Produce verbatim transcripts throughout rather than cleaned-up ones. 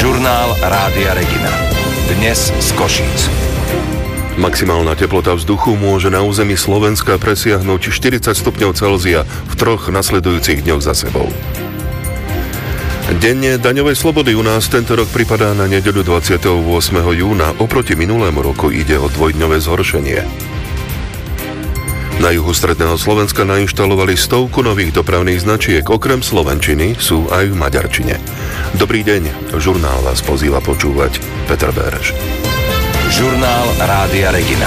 Žurnál Rádia Regina. Dnes z Košíc. Maximálna teplota vzduchu môže na území Slovenska presiahnuť štyridsať stupňov Celzia v troch nasledujúcich dňoch za sebou. Deň daňovej slobody u nás tento rok pripadá na nedeľu dvadsiateho ôsmeho júna. Oproti minulému roku ide o dvojdňové zhoršenie. Na juhu stredného Slovenska nainštalovali stovku nových dopravných značiek. Okrem slovenčiny sú aj v maďarčine. Dobrý deň, žurnál vás pozýva počúvať Peter Béreš. Žurnál Rádia Regina.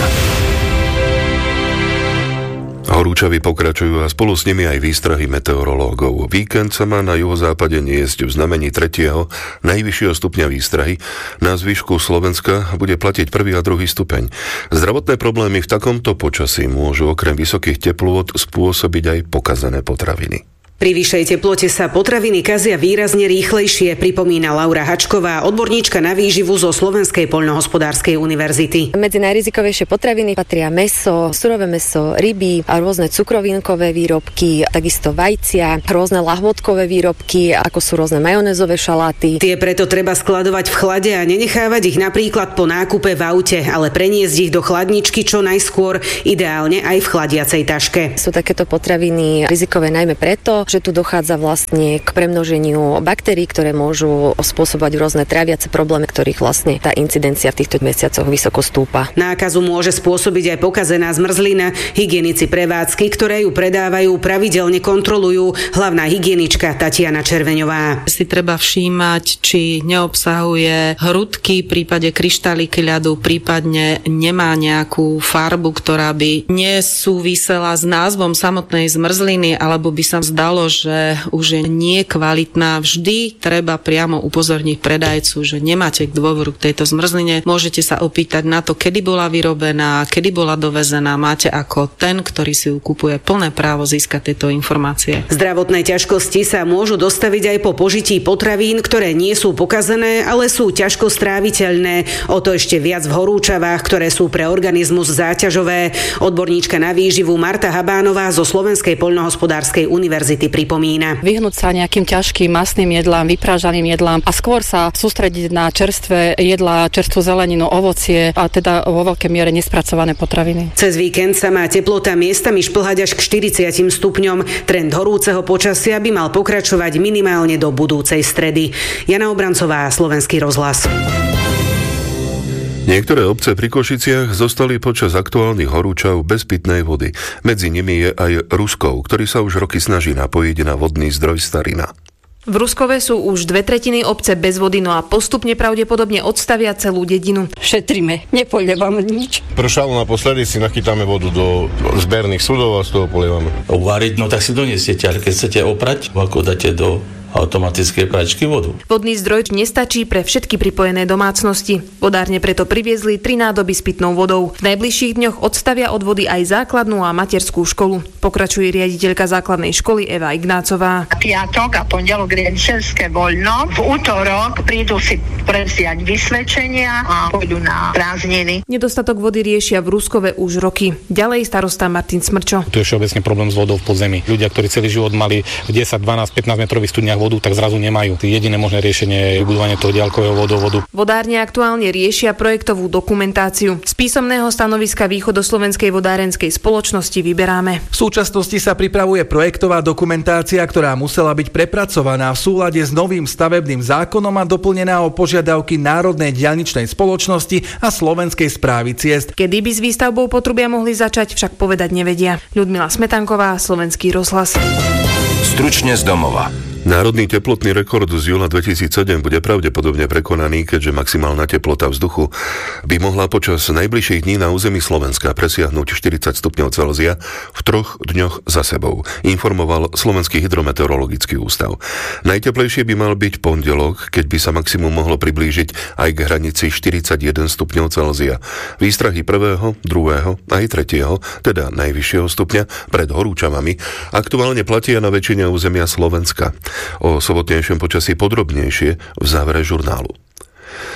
Horúčavy pokračujú a spolu s nimi aj výstrahy meteorológov. Víkend sa má na juhozápade niesť v znamení tretieho najvyššieho stupňa výstrahy. Na zvyšku Slovenska bude platiť prvý a druhý stupeň. Zdravotné problémy v takomto počasí môžu okrem vysokých teplôt spôsobiť aj pokazané potraviny. Pri vyššej teplote sa potraviny kazia výrazne rýchlejšie, pripomína Laura Hačková, odborníčka na výživu zo Slovenskej poľnohospodárskej univerzity. Medzi najrizikovejšie potraviny patria mäso, surové mäso, ryby a rôzne cukrovinkové výrobky, takisto vajcia, rôzne lahôdkové výrobky, ako sú rôzne majonézové šaláty. Tie preto treba skladovať v chlade a nenechávať ich napríklad po nákupe v aute, ale preniesť ich do chladničky čo najskôr, ideálne aj v chladiacej taške. Sú takéto potraviny rizikové najmä preto, že tu dochádza vlastne k premnoženiu baktérií, ktoré môžu spôsobovať rôzne tráviace problémy, ktorých vlastne tá incidencia v týchto mesiacoch vysoko stúpa. Nákazu môže spôsobiť aj pokazená zmrzlina. Hygienici prevádzky, ktoré ju predávajú, pravidelne kontrolujú. Hlavná hygienička Tatiana Červeňová. Si treba všímať, či neobsahuje hrudky, v prípade kryštáliky ľadu, prípadne nemá nejakú farbu, ktorá by nesúvisela s názvom samotnej zmrzliny, alebo by sa zdalo, že už je nie kvalitná. Vždy treba priamo upozorniť predajcu, že nemáte k dôveru k tejto zmrzline. Môžete sa opýtať na to, kedy bola vyrobená, kedy bola dovezená. Máte ako ten, ktorý si ju kupuje, plné právo získať tieto informácie. Zdravotné ťažkosti sa môžu dostaviť aj po požití potravín, ktoré nie sú pokazené, ale sú ťažko stráviteľné. O to ešte viac v horúčavách, ktoré sú pre organizmus záťažové. Odborníčka na výživu Marta Habánová zo Slovenskej poľnohospodárskej univerzity pripomína. Vyhnúť sa nejakým ťažkým masným jedlám, vyprážaným jedlám a skôr sa sústrediť na čerstvé jedlá, čerstvú zeleninu, ovocie a teda vo veľkej miere nespracované potraviny. Cez víkend sa má teplota miestami šplhať až k štyridsiatim stupňom. Trend horúceho počasia by mal pokračovať minimálne do budúcej stredy. Jana Obrancová, Slovenský rozhlas. Niektoré obce pri Košiciach zostali počas aktuálnych horúčav bez pitnej vody. Medzi nimi je aj Ruskov, ktorý sa už roky snaží napojiť na vodný zdroj Starina. V Ruskove sú už dve tretiny obce bez vody, no a postupne pravdepodobne odstavia celú dedinu. Šetríme, nepolievame nič. Pršalo naposledy, si nachytáme vodu do zberných súdov a z toho polievame. Uvariť, no tak si donesiete, ale keď chcete oprať, ako dáte do automatické pračky vodu. Vodný zdroj nestačí pre všetky pripojené domácnosti. Vodárne preto priviezli tri nádoby s pitnou vodou. V najbližších dňoch odstavia od vody aj základnú a materskú školu. Pokračuje riaditeľka základnej školy Eva Ignácová. Piatok a pondelok riaditeľské voľno. V útorok prídu si prevziať vysvedčenia a pôjdu na prázdniny. Nedostatok vody riešia v Ruskove už roky. Ďalej starosta Martin Smrčo. Tu je všeobecne problém s vodou v podzemí. Ľudia, ktorí celý život mali v desať, dvanásť, pätnásť metrových studniach vodu, tak zrazu nemajú. Jediné možné riešenie je budovanie toho diaľkového vodovodu. Vodárne aktuálne riešia projektovú dokumentáciu. Z písomného stanoviska Východoslovenskej vodárenskej spoločnosti vyberáme. V súčasnosti sa pripravuje projektová dokumentácia, ktorá musela byť prepracovaná v súlade s novým stavebným zákonom a doplnená o požiadavky Národnej diaľničnej spoločnosti a Slovenskej správy ciest. Kedy by s výstavbou potrubia mohli začať, však povedať nevedia. Ľudmila Smetanková, Slovenský rozhlas. Stručne z domova. Národný teplotný rekord z júla dvetisícsedem bude pravdepodobne prekonaný, keďže maximálna teplota vzduchu by mohla počas najbližších dní na území Slovenska presiahnuť štyridsať stupňov Celzia v troch dňoch za sebou, informoval Slovenský hydrometeorologický ústav. Najteplejšie by mal byť pondelok, keď by sa maximum mohlo priblížiť aj k hranici štyridsaťjeden stupňov Celzia. Výstrahy prvého, druhého aj tretieho, teda najvyššieho stupňa pred horúčavami, aktuálne platia na väčšine územia Slovenska. O sobotnejšom počasí podrobnejšie v závere žurnálu.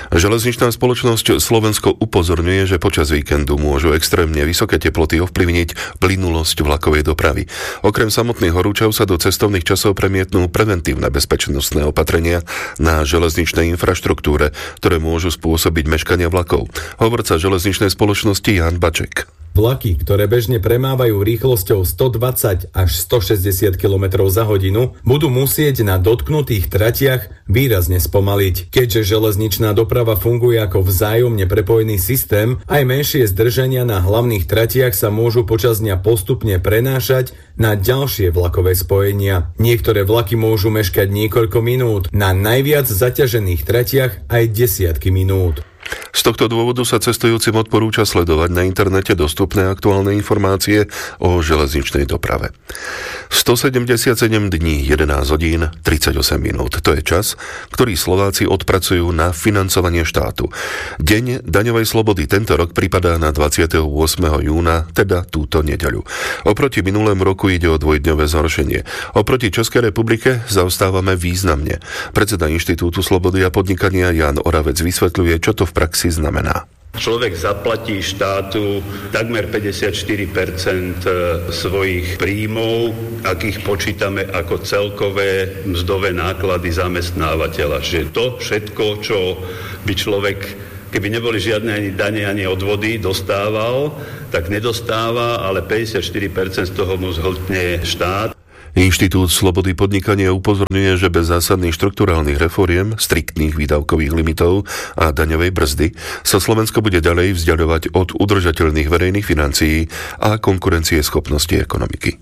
Železničná spoločnosť Slovensko upozorňuje, že počas víkendu môžu extrémne vysoké teploty ovplyvniť plynulosť vlakovej dopravy. Okrem samotných horúčav sa do cestovných časov premietnú preventívne bezpečnostné opatrenia na železničnej infraštruktúre, ktoré môžu spôsobiť meškania vlakov. Hovorca železničnej spoločnosti Ján Baček. Vlaky, ktoré bežne premávajú rýchlosťou stodvadsať až stošesťdesiat kilometrov za hodinu, budú musieť na dotknutých tratiach výrazne spomaliť. Keďže železničná doprava funguje ako vzájomne prepojený systém, aj menšie zdržania na hlavných tratiach sa môžu počas dňa postupne prenášať na ďalšie vlakové spojenia. Niektoré vlaky môžu meškať niekoľko minút, na najviac zaťažených tratiach aj desiatky minút. Z tohto dôvodu sa cestujúcim odporúča sledovať na internete dostupné aktuálne informácie o železničnej doprave. stosedemdesiatsedem dní, jedenásť hodín, tridsaťosem minút. To je čas, ktorý Slováci odpracujú na financovanie štátu. Deň daňovej slobody tento rok pripadá na dvadsiateho ôsmeho júna, teda túto nedeľu. Oproti minulému roku ide o dvojdňové zhoršenie. Oproti Českej republike zaostávame významne. Predseda Inštitútu slobody a podnikania Ján Oravec vysvetľuje, čo to v praxi znamená. Človek zaplatí štátu takmer päťdesiatštyri percent svojich príjmov, ak ich počítame ako celkové mzdové náklady zamestnávateľa. Že to všetko, čo by človek, keby neboli žiadne ani dane, ani odvody, dostával, tak nedostáva, ale päťdesiatštyri percent z toho mu zhltne štát. Inštitút slobody podnikania upozorňuje, že bez zásadných štrukturálnych reforiem, striktných výdavkových limitov a daňovej brzdy sa Slovensko bude ďalej vzdiaľovať od udržateľných verejných financií a konkurencieschopnosti ekonomiky.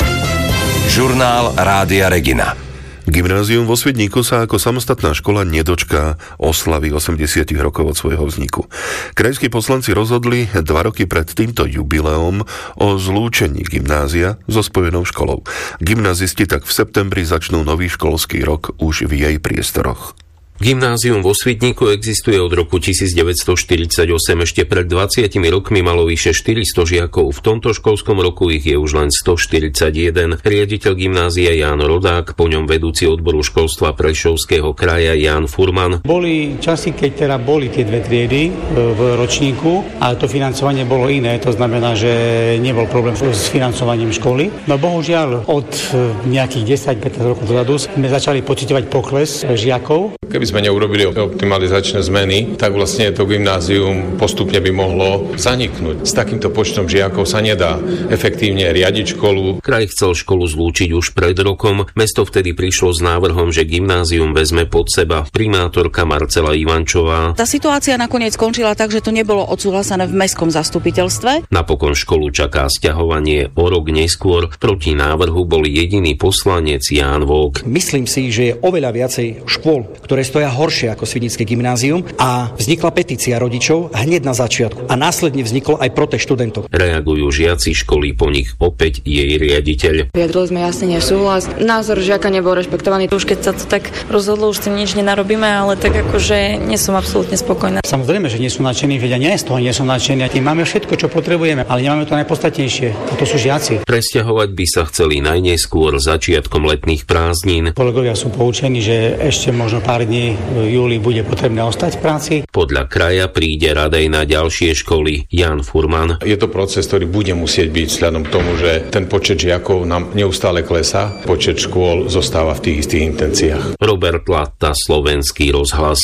Žurnál Rádia Regina. Gymnázium vo Svidníku sa ako samostatná škola nedočká oslavy osemdesiat rokov od svojho vzniku. Krajskí poslanci rozhodli dva roky pred týmto jubileom o zlúčení gymnázia so spojenou školou. Gymnázisti tak v septembri začnú nový školský rok už v jej priestoroch. Gymnázium vo Svidníku existuje od roku devätnásťstoštyridsaťosem. Ešte pred dvadsiatimi rokmi malo vyše štyristo žiakov. V tomto školskom roku ich je už len stoštyridsaťjeden. Riaditeľ gymnázia Ján Rodák, po ňom vedúci odboru školstva Prešovského kraja Ján Furman. Boli časy, keď teda boli tie dve triedy v ročníku, ale to financovanie bolo iné. To znamená, že nebol problém s financovaním školy. No bohužiaľ od nejakých desať pätnásť rokov dozadu sme začali pociťovať pokles žiakov. Keby sme neurobili optimalizačné zmeny, tak vlastne to gymnázium postupne by mohlo zaniknúť. S takýmto počtom žiakov sa nedá efektívne riadiť školu. Kraj chcel školu zlúčiť už pred rokom. Mesto vtedy prišlo s návrhom, že gymnázium vezme pod seba. Primátorka Marcela Ivančová. Tá situácia nakoniec skončila tak, že to nebolo odsúhlasené v mestskom zastupiteľstve. Napokon školu čaká sťahovanie o rok neskôr. Proti návrhu bol jediný poslanec Ján Vók. Myslím si, že je oveľa viacej škôl, ktoré stoja horšie ako Svidnícke gymnázium, a vznikla petícia rodičov hneď na začiatku a následne vznikol aj protest študentov. Reagujú žiaci školy, po nich opäť jej riaditeľ. Vyjadrili sme jasne nesúhlas. Názor žiaka nebol rešpektovaný. Už keď sa to tak rozhodlo, už s tým nič nenarobíme, ale tak akože nie som absolútne spokojná. Samozrejme, že nie sú nadšení, vedia, nie z toho nie som nadšení. Tým máme všetko, čo potrebujeme, ale nemáme to najpodstatnejšie, a to sú žiaci. Presťahovať by sa chceli najneskôr začiatkom letných prázdnin. Kolegovia sú poučení, že ešte možno pár dní v júli bude potrebné ostať v práci. Podľa kraja príde rada aj na ďalšie školy. Ján Furman. Je to proces, ktorý bude musieť byť vzhľadom k tomu, že ten počet žiakov nám neustále klesá. Počet škôl zostáva v tých istých intenciách. Robert Latta, Slovenský rozhlas.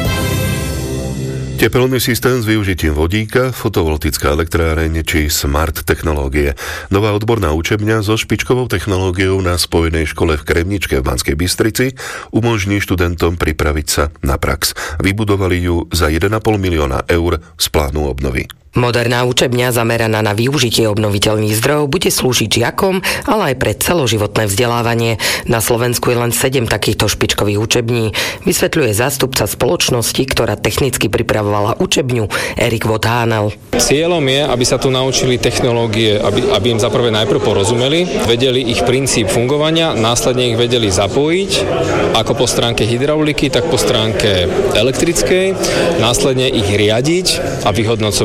Tepelný systém s využitím vodíka, fotovoltická elektráreň či smart technológie. Nová odborná učebňa so špičkovou technológiou na Spojenej škole v Kremničke v Banskej Bystrici umožní študentom pripraviť sa na prax. Vybudovali ju za jeden a pol milióna eur z plánu obnovy. Moderná učebňa zameraná na využitie obnoviteľných zdrojov bude slúžiť žiakom, ale aj pre celoživotné vzdelávanie. Na Slovensku je len sedem takýchto špičkových učební, vysvetľuje zástupca spoločnosti, ktorá technicky pripravovala učebňu, Erik Votánel. Cieľom je, aby sa tu naučili technológie, aby, aby im zaprvé najprv porozumeli, vedeli ich princíp fungovania, následne ich vedeli zapojiť, ako po stránke hydrauliky, tak po stránke elektrickej, následne ich riadiť a vyhodnocovať na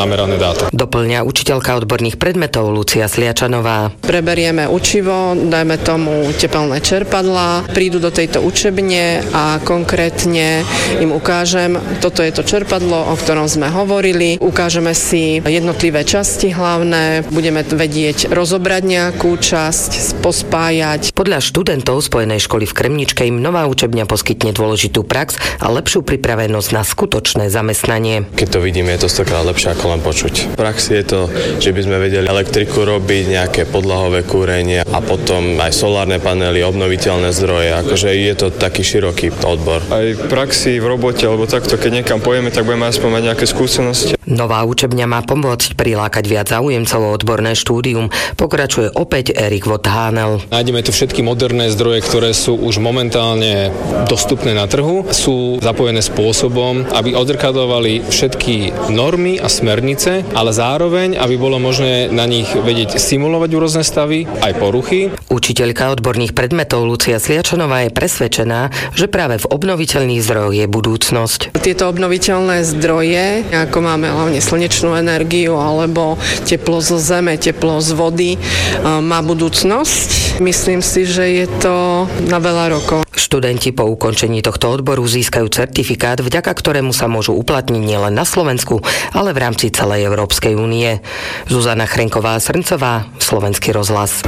zamerané dáta. Doplňa učiteľka odborných predmetov Lucia Sliačanová. Preberieme učivo, dajme tomu tepelné čerpadlá, prídu do tejto učebne a konkrétne im ukážem, toto je to čerpadlo, o ktorom sme hovorili, ukážeme si jednotlivé časti hlavné, budeme vedieť rozobrať nejakú časť, pospájať. Podľa študentov Spojenej školy v Kremničke im nová učebňa poskytne dôležitú prax a lepšiu pripravenosť na skutočné zamestnanie. Keď to vidíme, je to stokrát lepšie ako len počuť. V praxi je to, že by sme vedeli elektriku robiť, nejaké podlahové kúrenie a potom aj solárne panely, obnoviteľné zdroje. Akože je to taký široký odbor. Aj v praxi, v robote, alebo takto, keď niekam pojeme, tak budeme aspoň mať nejaké skúsenosti. Nová učebňa má pomôcť prilákať viac záujemcov o odborné štúdium. Pokračuje opäť Erik Vothánel. Nájdeme tu všetky moderné zdroje, ktoré sú už momentálne dostupné na trhu. Sú zapojené spôsobom, aby odzrkadľovali všetky normy a smernice, ale zároveň, aby bolo možné na nich vedieť simulovať rôzne stavy, aj poruchy. Učiteľka odborných predmetov Lucia Sliačanová je presvedčená, že práve v obnoviteľných zdrojoch je budúcnosť. Tieto obnoviteľné zdroje, ako máme hlavne slnečnú energiu alebo teplo zo zeme, teplo z vody, má budúcnosť. Myslím si, že je to na veľa rokov. Študenti po ukončení tohto odboru získajú certifikát, vďaka ktorému sa môžu uplatniť nielen na Slovensku, ale v rámci celej Európskej únie. Zuzana Chrenková-Srncová, Slovenský rozhlas.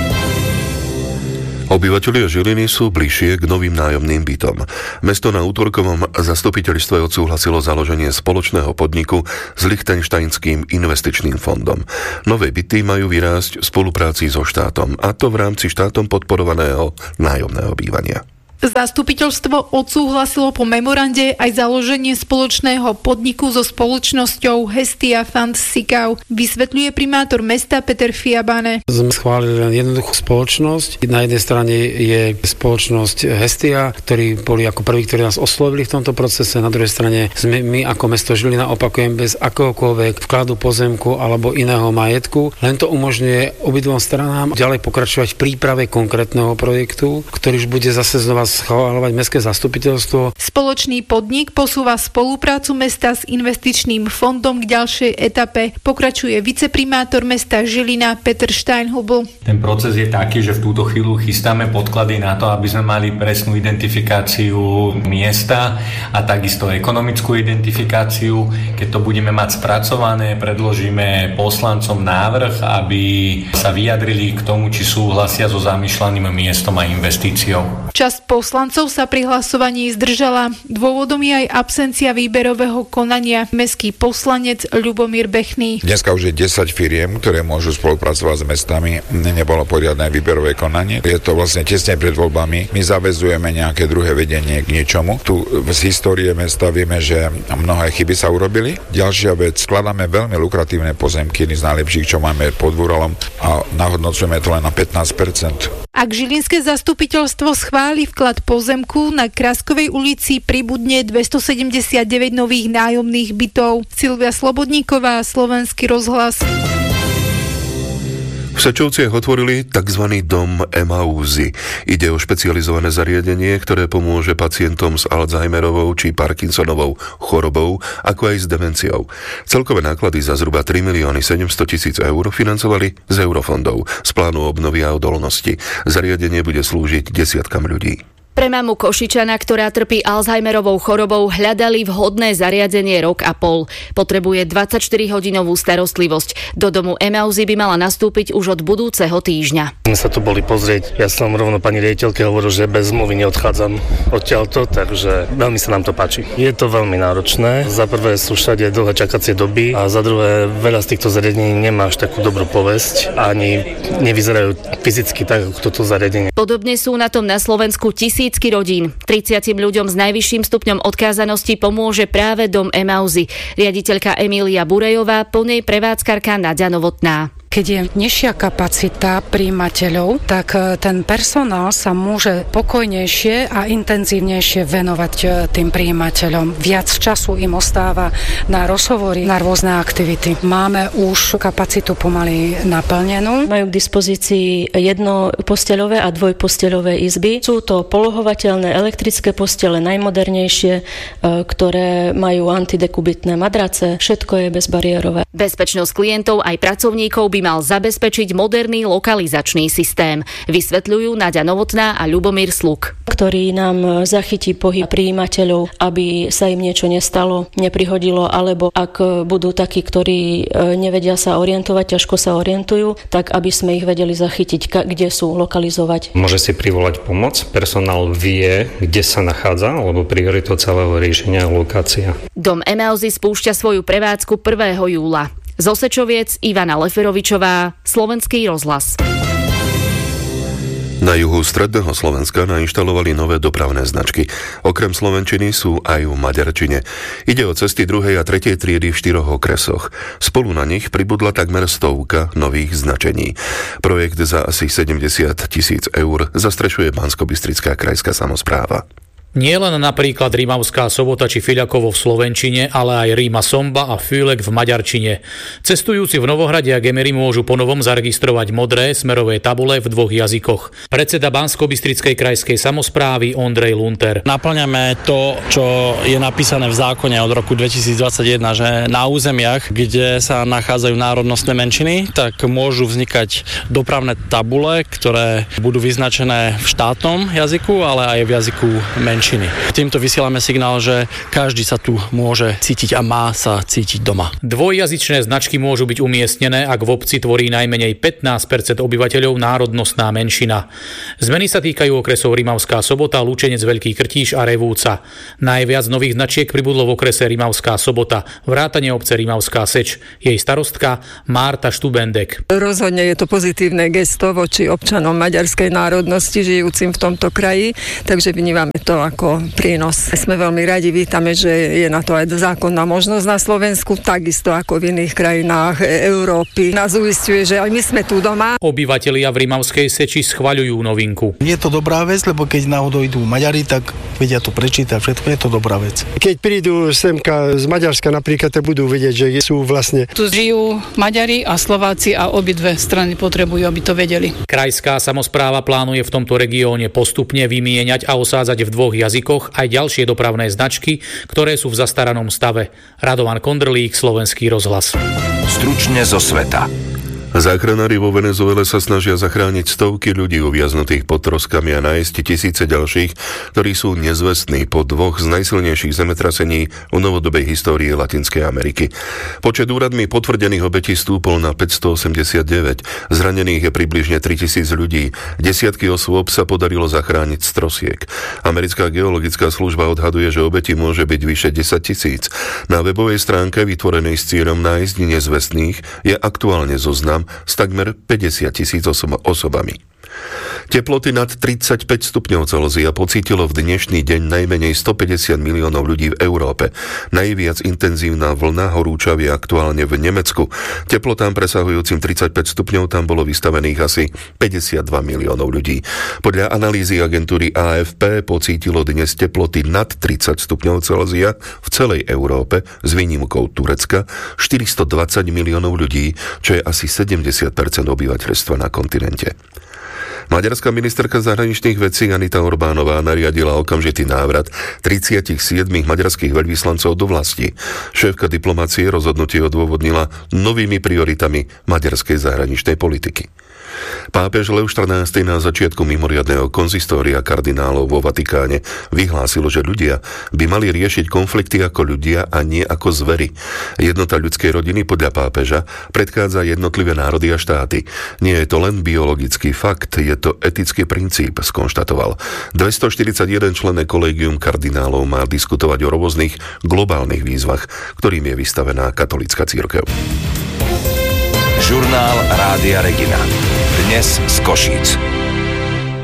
Obyvatelia Žiliny sú bližšie k novým nájomným bytom. Mesto na útorkovom zastupiteľstve odsúhlasilo založenie spoločného podniku s Lichtensteinským investičným fondom. Nové byty majú vyrásť v spolupráci so štátom, a to v rámci štátom podporovaného nájomného bývania. Zastupiteľstvo odsúhlasilo po memorande aj založenie spoločného podniku so spoločnosťou Hestia Fund Sikau. Vysvetľuje primátor mesta Peter Fiabane. Sme schválili len jednoduchú spoločnosť. Na jednej strane je spoločnosť Hestia, ktorí boli ako prví, ktorí nás oslovili v tomto procese. Na druhej strane sme my ako mesto Žilina, opakujem, bez akéhokoľvek vkladu pozemku alebo iného majetku. Len to umožňuje obidvom stranám ďalej pokračovať v príprave konkrétneho projektu, ktorý už bude zase znova schvaľovať mestské zastupiteľstvo. Spoločný podnik posúva spoluprácu mesta s investičným fondom k ďalšej etape. Pokračuje viceprimátor mesta Žilina Peter Steinhubl. Ten proces je taký, že v túto chvíľu chystáme podklady na to, aby sme mali presnú identifikáciu miesta a takisto ekonomickú identifikáciu. Keď to budeme mať spracované, predložíme poslancom návrh, aby sa vyjadrili k tomu, či súhlasia so zamýšľaným miestom a investíciou. Časť poslancov sa pri hlasovaní zdržala. Dôvodom je aj absencia výberového konania. Mestský poslanec Ľubomír Bechný. Dneska už je desať firiem, ktoré môžu spolupracovať s mestami. Nebolo poriadne výberové konanie. Je to vlastne tesne pred voľbami. My zaväzujeme nejaké druhé vedenie k niečomu. Tu z histórie mesta vieme, že mnohé chyby sa urobili. Ďalšia vec, skladáme veľmi lukratívne pozemky, jedny z najlepších, čo máme pod Vúralom, a nahodnocujeme to len na pätnásť percent. Ak žilinské zastupiteľstvo schváli vklad pozemku, na Kráskovej ulici pribudne dvestosedemdesiatdeväť nových nájomných bytov. Silvia Slobodníková, Slovenský rozhlas. V Sečovciach otvorili tzv. Dom Emauzy. Ide o špecializované zariadenie, ktoré pomôže pacientom s Alzheimerovou či Parkinsonovou chorobou, ako aj s demenciou. Celkové náklady za zhruba tri milióny sedemsto tisíc eur financovali z eurofondov z plánu obnovy a odolnosti. Zariadenie bude slúžiť desiatkam ľudí. Pre mamu Košičana, ktorá trpí Alzheimerovou chorobou, hľadali vhodné zariadenie rok a pol. Potrebuje dvadsaťštyrihodinovú starostlivosť. Do domu Emauzy by mala nastúpiť už od budúceho týždňa. My sa tu boli pozrieť. Ja som rovno pani riaditeľke hovoril, že bez zmluvy neodchádzam odtiaľto, takže veľmi sa nám to páči. Je to veľmi náročné. Za prvé sú všade dlhé čakacie doby a za druhé veľa z týchto zariadení nemá až takú dobrú povesť, ani nevyzerajú fyzicky tak, ako toto zariadenie. Podobne sú na tom na Slovensku tisíc rodín. tridsiatim ľuďom s najvyšším stupňom odkázanosti pomôže práve dom Emauzy. Riaditeľka Emília Burejová, po nej prevádzkarka Naďa Novotná. Keď je nižšia kapacita prijímateľov, tak ten personál sa môže pokojnejšie a intenzívnejšie venovať tým prijímateľom. Viac času im ostáva na rozhovory, na rôzne aktivity. Máme už kapacitu pomaly naplnenú. Majú k dispozícii jednoposteľové a dvojposteľové izby. Sú to polohovateľné elektrické postele, najmodernejšie, ktoré majú antidekubitné madrace. Všetko je bezbariérové. Bezpečnosť klientov aj pracovníkov by mal zabezpečiť moderný lokalizačný systém. Vysvetľujú Naďa Novotná a Ľubomír Sluk. Ktorý nám zachytí pohyb prijímateľov, aby sa im niečo nestalo, neprihodilo, alebo ak budú takí, ktorí nevedia sa orientovať, ťažko sa orientujú, tak aby sme ich vedeli zachytiť, kde sú, lokalizovať. Môže si privolať pomoc, personál vie, kde sa nachádza, alebo prioritou celého riešenia je lokácia. Dom Emauzy spúšťa svoju prevádzku prvého júla. Z Osečoviec Ivana Leferovičová, Slovenský rozhlas. Na juhu stredného Slovenska nainštalovali nové dopravné značky. Okrem slovenčiny sú aj v maďarčine. Ide o cesty druhej a tretej triedy v štyroch okresoch. Spolu na nich pribudla takmer stovka nových značení. Projekt za asi sedemdesiat tisíc eur zastrešuje Banskobystrická krajská samospráva. Nie len napríklad Rímavská Sobota či Fiľakovo v slovenčine, ale aj Ríma Somba a Fülek v maďarčine. Cestujúci v Novohrade a Gemery môžu ponovom zaregistrovať modré smerové tabule v dvoch jazykoch. Predseda Banskobystrickej krajskej samosprávy Ondrej Lunter. Naplňame to, čo je napísané v zákone od roku dvetisícdvadsaťjeden, že na územiach, kde sa nachádzajú národnostné menšiny, tak môžu vznikať dopravné tabule, ktoré budú vyznačené v štátnom jazyku, ale aj v jazyku menšiny. Týmto vysielame signál, že každý sa tu môže cítiť a má sa cítiť doma. Dvojjazyčné značky môžu byť umiestnené, ak v obci tvorí najmenej pätnásť percent obyvateľov národnostná menšina. Zmeny sa týkajú okresov Rímavská Sobota, Lučenec, Veľký Krtíš a Revúca. Najviac nových značiek pribudlo v okrese Rímavská Sobota, vrátane obce Rímavská Seč. Jej starostka Márta Štubendek. Rozhodne je to pozitívne gesto voči občanom maďarskej národnosti žijúcim v tomto kraji, takže vnímame to ako prínos. Sme veľmi radi, vítame, že je na to aj zákonná možnosť na Slovensku, takisto ako v iných krajinách Európy. Nás uisťuje, že aj my sme tu doma. Obyvatelia v Rímavskej Seči schvaľujú novinku. Je to dobrá vec, lebo keď náhodou idú Maďari, tak vedia to prečítať, všetko je to dobrá vec. Keď prídu semka z Maďarska napríklad, tak budú vedieť, že sú vlastne... Tu žijú Maďari a Slováci a obidve strany potrebujú, aby to vedeli. Krajská samospráva plánuje v tomto regióne postupne vymieňať a osádzať v dvoch jazykoch aj ďalšie dopravné značky, ktoré sú v zastaranom stave. Radovan Kondrlík, Slovenský rozhlas. Stručne zo sveta. Záchranári vo Venezuele sa snažia zachrániť stovky ľudí uviaznutých pod troskami a nájsť tisíce ďalších, ktorí sú nezvestní po dvoch z najsilnejších zemetrasení v novodobej histórii Latinskej Ameriky. Počet úradmi potvrdených obetí stúpol na päťstoosemdesiatdeväť. Zranených je približne tritisíc ľudí. Desiatky osôb sa podarilo zachrániť z trosiek. Americká geologická služba odhaduje, že obetí môže byť vyše desaťtisíc. Na webovej stránke vytvorenej s cieľom nájsť nezvestných je aktuálne zoznam s takmer päťdesiat tisíc osob- osobami. Teploty nad tridsaťpäť stupňov Celzia pocítilo v dnešný deň najmenej stopäťdesiat miliónov ľudí v Európe. Najviac intenzívna vlna horúčavy je aktuálne v Nemecku. Teplotám presahujúcim tridsaťpäť stupňov tam bolo vystavených asi päťdesiatdva miliónov ľudí. Podľa analýzy agentúry á ef pé pocítilo dnes teploty nad tridsať stupňov Celzia v celej Európe s výnimkou Turecka štyristodvadsať miliónov ľudí, čo je asi sedemdesiat percent obyvateľstva na kontinente. Maďarská ministerka zahraničných vecí Anita Orbánová nariadila okamžitý návrat tridsaťsedem maďarských veľvyslancov do vlasti. Šéfka diplomácie rozhodnutie odôvodnila novými prioritami maďarskej zahraničnej politiky. Pápež Lev štrnásty na začiatku mimoriadneho konzistória kardinálov vo Vatikáne vyhlásil, že ľudia by mali riešiť konflikty ako ľudia a nie ako zvery. Jednota ľudskej rodiny podľa pápeža predchádza jednotlivé národy a štáty. Nie je to len biologický fakt, je to etický princíp, skonštatoval. dvestoštyridsaťjeden členné kolégium kardinálov má diskutovať o rôznych globálnych výzvach, ktorým je vystavená katolícka cirkev. Žurnál Rádia Regina. Dnes z Košíc.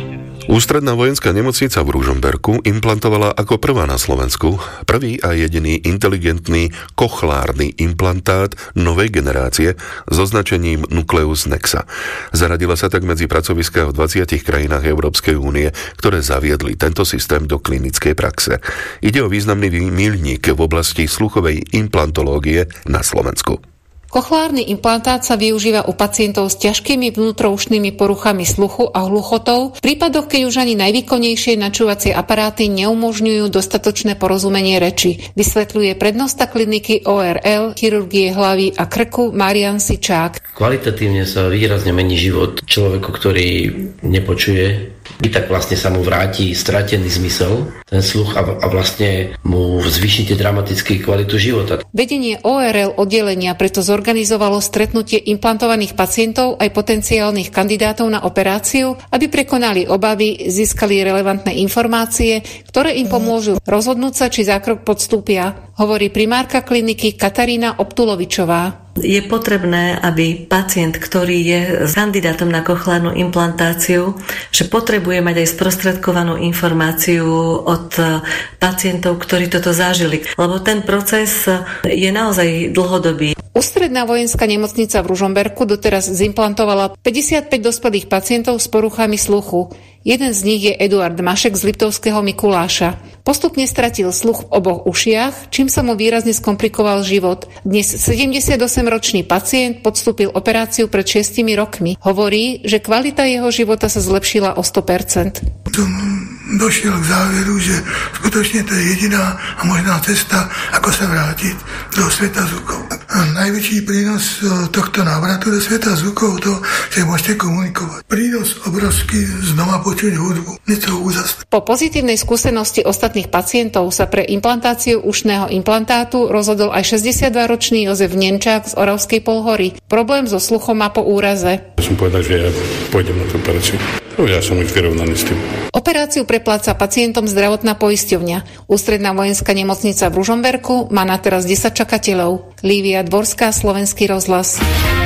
Ústredná vojenská nemocnica v Ružomberku implantovala ako prvá na Slovensku prvý a jediný inteligentný kochlárny implantát novej generácie s označením Nucleus Nexa. Zaradila sa tak medzi pracoviská v dvadsiatich krajinách Európskej únie, ktoré zaviedli tento systém do klinickej praxe. Ide o významný míľnik v oblasti sluchovej implantológie na Slovensku. Kochlárny implantát sa využíva u pacientov s ťažkými vnútroušnými poruchami sluchu a hluchotou, v prípadoch, keď už ani najvýkonnejšie načúvacie aparáty neumožňujú dostatočné porozumenie reči, vysvetľuje prednosta kliniky ó er el, chirurgie hlavy a krku Marian Sičák. Kvalitatívne sa výrazne mení život človeku, ktorý nepočuje. I tak vlastne sa mu vráti stratený zmysel, ten sluch a, a vlastne mu zvýšite dramaticky kvalitu života. Vedenie ó er el oddelenia preto zorganizovalo stretnutie implantovaných pacientov aj potenciálnych kandidátov na operáciu, aby prekonali obavy, získali relevantné informácie, ktoré im pomôžu rozhodnúť sa, či zákrok podstúpia, hovorí primárka kliniky Katarína Optulovičová. Je potrebné, aby pacient, ktorý je kandidátom na kochlárnu implantáciu, že potrebuje mať aj sprostredkovanú informáciu od pacientov, ktorí toto zažili. Lebo ten proces je naozaj dlhodobý. Ústredná vojenská nemocnica v Ružomberku doteraz zimplantovala päťdesiatpäť dospelých pacientov s poruchami sluchu. Jeden z nich je Eduard Mašek z Liptovského Mikuláša. Postupne stratil sluch v oboch ušiach, čím sa mu výrazne skomplikoval život. Dnes sedemdesiatosemročný pacient podstúpil operáciu pred šiestimi rokmi. Hovorí, že kvalita jeho života sa zlepšila o sto percent. Som došiel k záveru, že skutočne to je jediná a možná cesta, ako sa vrátiť do sveta zvukov. A najväčší prínos tohto návratu do sveta zvukov to, že môžete komunikovať. Prínos obrovský, znova počuť hudbu. Je to úžasné. Po pozitívnej skúsenosti ostatných pacientov sa pre implantáciu ušného implantátu rozhodol aj šesťdesiatdvaročný Jozef Nenčák z Oravskej Polhory. Problém so sluchom má po úraze. Som povedal, že ja pôjdem na tú operáciu. Ja som už vyrovnaný s tým. Operáciu prepláca pacientom zdravotná poisťovňa. Ústredná vojenská nemocnica v Ružomberku má na teraz desať čakateľov. Lívia Dvorská, Slovenský rozhlas.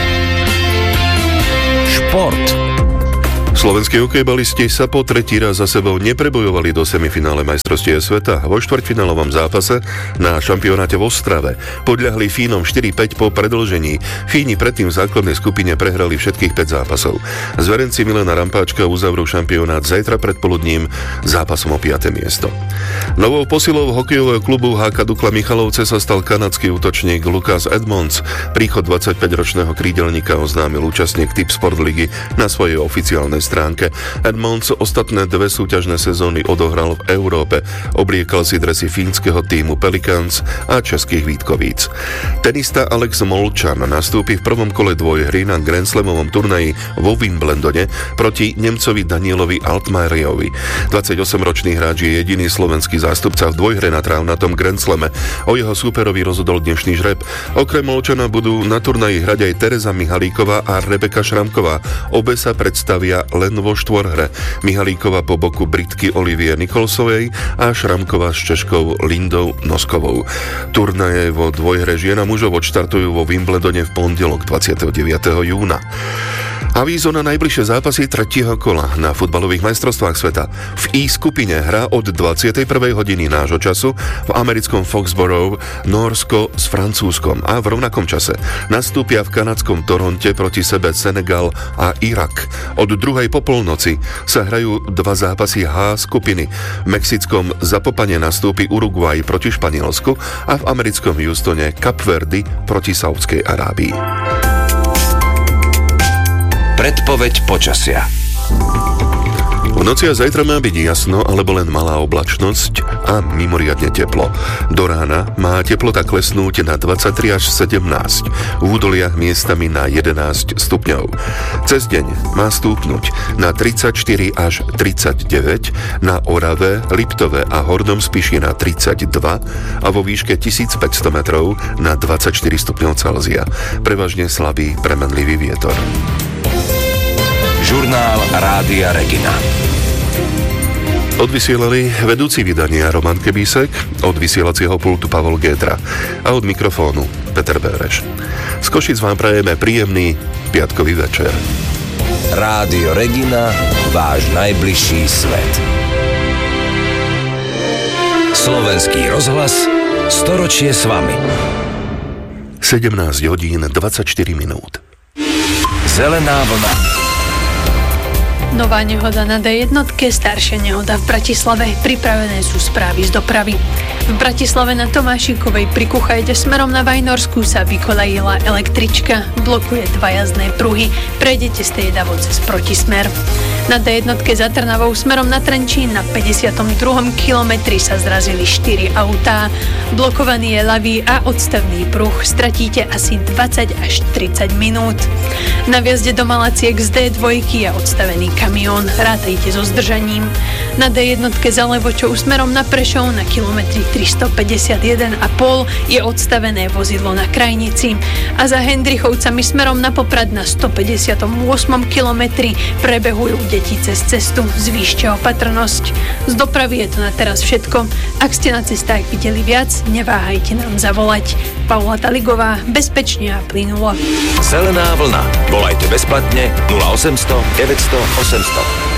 Šport. Slovenskí hokejbalisti sa po tretí raz za sebou neprebojovali do semifinále majstrovstiev sveta. Vo štvrťfinálovom zápase na šampionáte v Ostrave podľahli Fínom štyri päť po predĺžení. Fíni predtým v základnej skupine prehrali všetkých päť zápasov. Zverenci Milana Rampáčka uzavrú šampionát zajtra predpoludním zápasom o piate miesto. Novou posilou hokejového klubu há ká Dukla Michalovce sa stal kanadský útočník Lucas Edmonds. Príchod dvadsaťpäťročného krídelníka oznámil účastník Tipsport ligy na svojej oficiálnej stránke. Edmonds ostatné dve súťažné sezóny odohral v Európe. Obliekal si dresy fínskeho tímu Pelicans a českých Vítkovíc. Tenista Alex Molčan nastúpi v prvom kole dvojhry na Grand Slamovom turnaji vo Wimbledone proti Nemcovi Danielovi Altmaierovi. dvadsaťosemročný hráč je jediný slovenský zástupca v dvojhre na trávnatom Grand Slame. O jeho súperovi rozhodol dnešný žreb. Okrem Molčana budú na turnaji hrať aj Tereza Mihalíková a Rebeka Šramková. Obe sa predstavia len vo štvorhre. Mihalíková po boku Britky Olivie Nikolsovej a Šramková s Češkou Lindou Noskovou. Turnaje vo dvojhre žien a mužov odštartujú vo Wimbledone v pondelok dvadsiateho deviateho júna. Avízo na najbližšie zápasy tretieho kola na futbalových majstrovstvách sveta. V I skupine hrá od dvadsiatej prvej hodiny nášho času v americkom Foxborough Nórsko s Francúzskom a v rovnakom čase nastúpia v kanadskom Toronte proti sebe Senegal a Irak. Od druhej po polnoci sa hrajú dva zápasy H skupiny. V mexickom Zapopane nastúpi Uruguay proti Španielsku a v americkom Houstone Cap Verde proti Saúdskej Arábii. Predpoveď počasia. V noci a zajtra má byť jasno alebo len malá oblačnosť a mimoriadne teplo. Do rána má teplota klesnúť na dvadsaťtri až sedemnásť, v údoliach miestami na jedenásť stupňov. Cez deň má stúpnuť na tridsaťštyri až tridsaťdeväť, na Orave, Liptove a Hornom Spiši na tridsaťdva a vo výške tisícpäťsto metrov na dvadsaťštyri stupňov Celzia. Prevažne slabý premenlivý vietor. Žurnál Rádia Regina. Odvysielali vedúci vydania Roman Kebísek, od vysielacieho pultu Pavol Gétra a od mikrofónu Peter Bereš. Z Košic vám prajeme príjemný piatkový večer. Rádio Regina, váš najbližší svet. Slovenský rozhlas, storočie s vami. sedemnásť hodín dvadsaťštyri minút. Zelená vlna. Nová nehoda na dé jedna, staršia nehoda v Bratislave. Pripravené sú správy z dopravy. V Bratislave na Tomášikovej pri Kuchajde smerom na Vajnorsku sa vykolajila električka. Blokuje dva jazdné pruhy. Prejdete z Tejdavo cez protismer. Na dé jedna za Trnavou smerom na Trenčín na päťdesiatom druhom kilometri sa zrazili štyri autá. Blokovaný je ľavý a odstavný pruh. Stratíte asi dvadsať až tridsať minút. Na vjazde do Malaciek z dé dva je odstavený kamión. Rátajte so zdržaním. Na dé jedna za Levočou smerom na Prešov na kilometri tristopäťdesiatjeden a pol je odstavené vozidlo na Krajnici. A za Hendrichovcami smerom na Poprad na stopäťdesiatom ôsmom kilometri prebehujú deti cez cestu. Zvýšte opatrnosť. Z dopravy je to na teraz všetko. Ak ste na cestách videli viac, neváhajte nám zavolať. Paula Taligová, bezpečne a plynulo. Zelená vlna. Volajte bezplatne nula osemsto deväťsto osemsto.